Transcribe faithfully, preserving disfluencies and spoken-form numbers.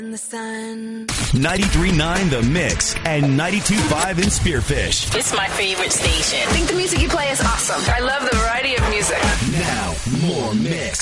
In the sun. ninety-three point nine The Mix and ninety-two point five in Spearfish. It's my favorite station. I think the music you play is awesome. I love the variety of music. Now, more Mix.